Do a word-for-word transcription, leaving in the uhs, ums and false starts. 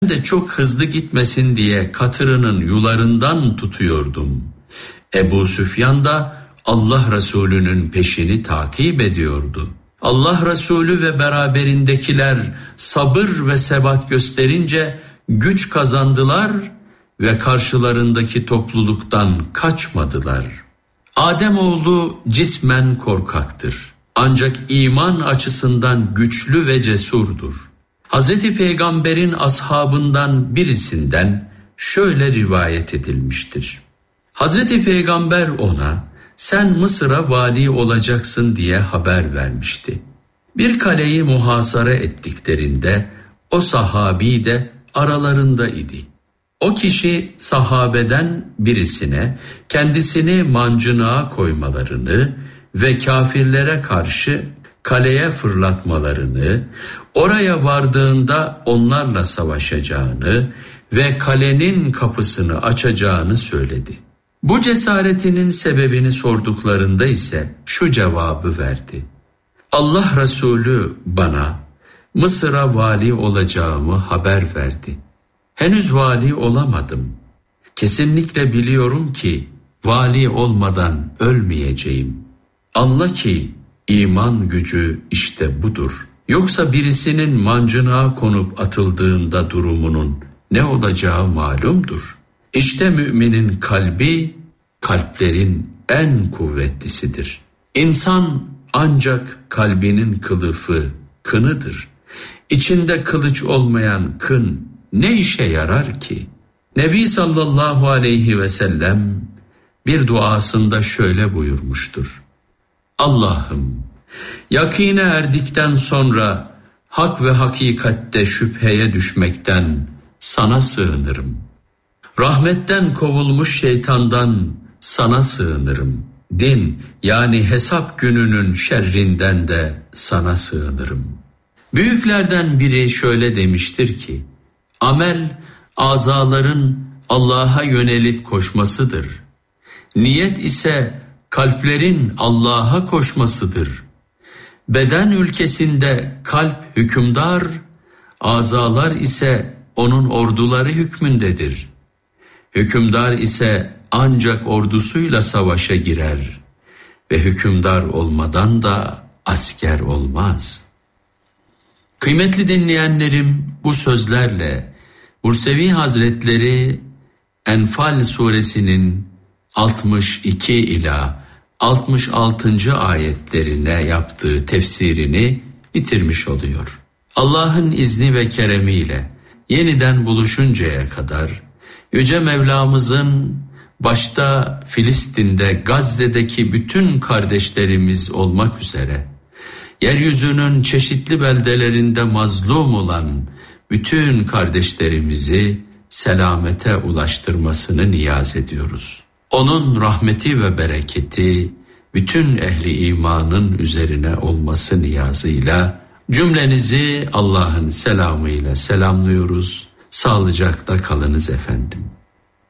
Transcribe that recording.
de çok hızlı gitmesin diye katırının yularından tutuyordum. Ebu Süfyan da Allah Resulü'nün peşini takip ediyordu. Allah Resulü ve beraberindekiler sabır ve sebat gösterince güç kazandılar ve karşılarındaki topluluktan kaçmadılar. Ademoğlu cismen korkaktır. Ancak iman açısından güçlü ve cesurdur. Hazreti Peygamber'in ashabından birisinden şöyle rivayet edilmiştir. Hazreti Peygamber ona, sen Mısır'a vali olacaksın diye haber vermişti. Bir kaleyi muhasara ettiklerinde o sahabi de aralarında idi. O kişi sahabeden birisine kendisini mancınığa koymalarını ve kafirlere karşı kaleye fırlatmalarını, oraya vardığında onlarla savaşacağını ve kalenin kapısını açacağını söyledi. Bu cesaretinin sebebini sorduklarında ise şu cevabı verdi. Allah Resulü bana Mısır'a vali olacağımı haber verdi. Henüz vali olamadım. Kesinlikle biliyorum ki vali olmadan ölmeyeceğim. Anla ki iman gücü işte budur. Yoksa birisinin mancınığa konup atıldığında durumunun ne olacağı malumdur. İşte müminin kalbi, kalplerin en kuvvetlisidir. İnsan ancak kalbinin kılıfı, kınıdır. İçinde kılıç olmayan kın ne işe yarar ki? Nebi sallallahu aleyhi ve sellem bir duasında şöyle buyurmuştur. Allah'ım, yakine erdikten sonra hak ve hakikatte şüpheye düşmekten sana sığınırım. Rahmetten kovulmuş şeytandan sana sığınırım. Din yani hesap gününün şerrinden de sana sığınırım. Büyüklerden biri şöyle demiştir ki, amel azaların Allah'a yönelip koşmasıdır. Niyet ise kalplerin Allah'a koşmasıdır. Beden ülkesinde kalp hükümdar, azalar ise onun orduları hükmündedir. Hükümdar ise ancak ordusuyla savaşa girer ve hükümdar olmadan da asker olmaz. Kıymetli dinleyenlerim, bu sözlerle Bursevi Hazretleri Enfal suresinin altmış iki ila altmış altıncı ayetlerine yaptığı tefsirini bitirmiş oluyor. Allah'ın izni ve keremiyle yeniden buluşuncaya kadar Yüce Mevlamızın başta Filistin'de, Gazze'deki bütün kardeşlerimiz olmak üzere yeryüzünün çeşitli beldelerinde mazlum olan bütün kardeşlerimizi selamete ulaştırmasını niyaz ediyoruz. Onun rahmeti ve bereketi bütün ehli imanın üzerine olması niyazıyla cümlenizi Allah'ın selamıyla selamlıyoruz. Sağlıcakla kalınız efendim.